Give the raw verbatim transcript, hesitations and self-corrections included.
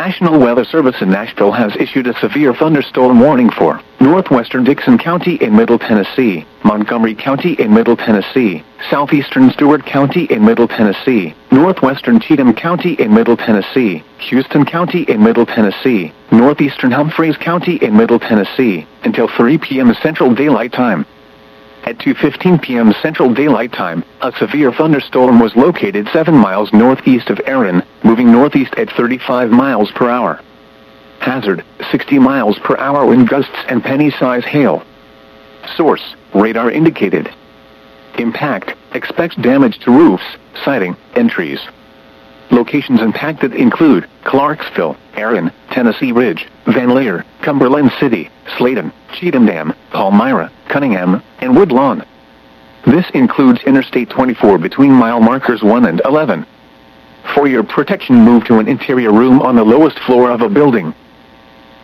National Weather Service in Nashville has issued a severe thunderstorm warning for northwestern Dixon County in Middle Tennessee, Montgomery County in Middle Tennessee, southeastern Stewart County in Middle Tennessee, northwestern Cheatham County in Middle Tennessee, Houston County in Middle Tennessee, northeastern Humphreys County in Middle Tennessee, until three p m Central Daylight Time. At two fifteen p m Central Daylight Time, a severe thunderstorm was located seven miles northeast of Erin, moving northeast at thirty-five miles per hour. Hazard, sixty miles per hour wind gusts and penny-size hail. Source, radar indicated. Impact, expects damage to roofs, siding, and trees. Locations impacted include Clarksville, Erin, Tennessee Ridge, Van Lear, Cumberland City, Sladen, Cheatham Dam, Palmyra, Cunningham, and Woodlawn. This includes Interstate twenty-four between mile markers one and eleven. For your protection, move to an interior room on the lowest floor of a building.